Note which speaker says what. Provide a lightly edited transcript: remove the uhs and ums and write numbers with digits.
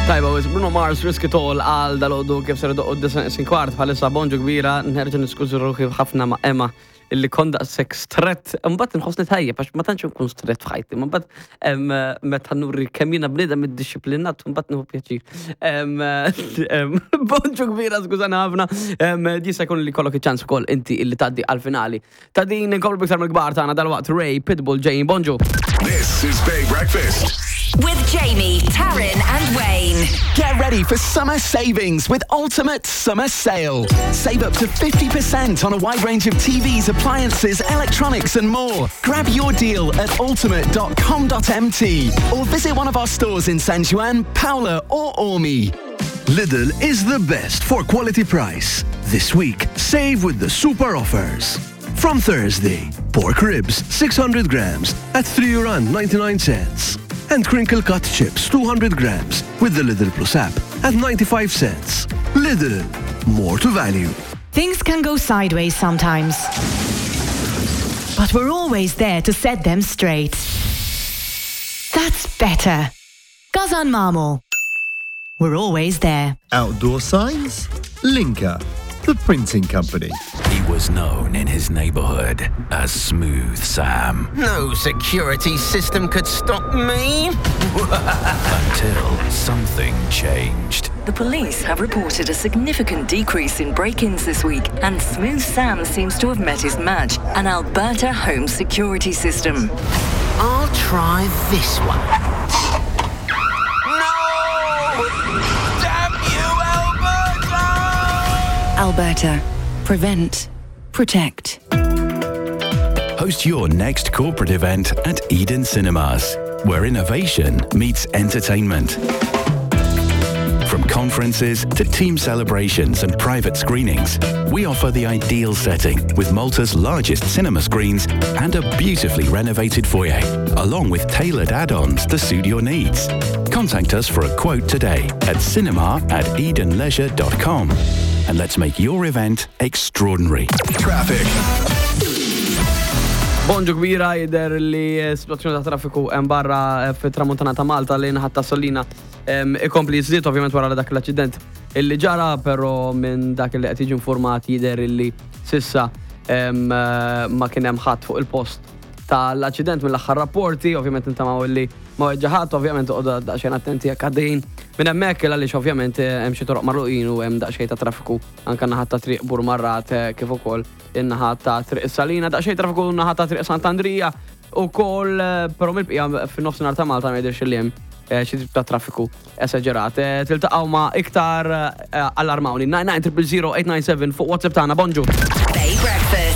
Speaker 1: Tajba, Bruno Mars, Risk It All għal dal-għoddu kif ser doqqu d-kwart bħalissa bonġu kbira, nerġa' niskużu ruħi ħafna ma' Emma illi konda sek stret, mbagħad inħossni tajjeb għax ma tantx nkun stret f'ħajti, mbagħad meta nurri kemm jiena bniedem iddixxiplinat mbagħad nieħu pjaċir. Bonġu kbira skużana ħafna, di se jkun li kollok iċ-ċans ukoll inti illi tgħaddi għall-finali. Ta' din inkomplu biktar mill-kbar tagħna dalwaqt Ray, Pitbull, Jane, bonġu.
Speaker 2: This is Bay Breakfast.
Speaker 3: With Jamie, Taryn and Wayne.
Speaker 4: Get ready for summer savings with Ultimate Summer Sale. Save up to 50% on a wide range of TVs, appliances, electronics and more. Grab your deal at ultimate.com.mt or visit one of our stores in San Juan, Paula or Ormi.
Speaker 5: Lidl is the best for quality price. This week, save with the super offers. From Thursday, pork ribs 600 grams at €3.99. And crinkle cut chips 200 grams with the Lidl Plus app at 95 cents. Lidl, more to value.
Speaker 6: Things can go sideways sometimes, but we're always there to set them straight. That's better. Gazan Mamo. We're always there.
Speaker 7: Outdoor signs? Linka, the printing company.
Speaker 8: He was known in his neighborhood as Smooth Sam.
Speaker 9: No security system could stop me.
Speaker 8: Until something changed.
Speaker 10: The police have reported a significant decrease in break-ins this week, and Smooth Sam seems to have met his match, an Alberta home security system.
Speaker 9: I'll try this one.
Speaker 10: Alberta. Prevent. Protect.
Speaker 8: Host your next corporate event at Eden Cinemas, where innovation meets entertainment. From conferences to team celebrations and private screenings, we offer the ideal setting with Malta's largest cinema screens and a beautifully renovated foyer, along with tailored add-ons to suit your needs. Contact us for a quote today at cinema@edenleisure.com. And let's make your event extraordinary.
Speaker 2: Traffic.
Speaker 1: Bonġu kbira jider li situazzjoni ta' traffiku hemm barra fit-tramuntana ta' Malta li naħat ta' Sollina ikompli jiżdied ovvjament wara dak l-aċċident illi ġara, però minn dak li qed jiġi informat jider illi sissa ma kien hemm ħadd fuq il-post tal-aċċident mill-aħħar rapporti, ovvjament intamaw illi ma weġġaħat, ovvjament uqgħodu daqsxejn attenti jekk għaddejjin minn hemmhekk għaliex ovvjament hemm xi toroq marruqin u hemm daqsxejn ta' traffiku anke naħat ta' triq Burmarrat kif ukoll in-naħat ta' triq Salina, daqsxejn traffiku naħat ta' triq Sant'Andrija ukoll, però mill-bqija fin-nofsinhar ta' Malta ma jidhirx li hemm xi tip ta' traffiku esaġerat. Tiltaqgħu ma' iktar allarmawni 9900897 fuq WhatsApp tagħna bonġu.
Speaker 3: Bay Breakfast.